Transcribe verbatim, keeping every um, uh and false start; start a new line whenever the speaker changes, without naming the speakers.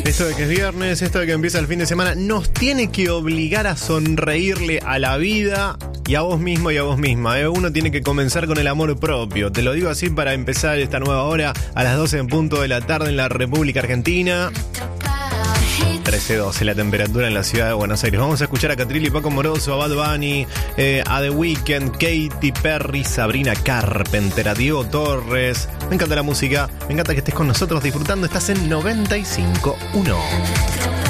Esto de que es viernes, esto de que empieza el fin de semana, nos tiene que obligar a sonreírle a la vida y a vos mismo y a vos misma, ¿eh? Uno tiene que comenzar con el amor propio. Te lo digo así para empezar esta nueva hora a las doce en punto de la tarde en la República Argentina. trece doce la temperatura en la ciudad de Buenos Aires. Vamos a escuchar a Catriel y Paco Moroso, a Bad Bunny, eh, a The Weeknd, Katy Perry, Sabrina Carpenter, a Diego Torres. Me encanta la música, me encanta que estés con nosotros disfrutando. Estás en noventa y cinco punto uno.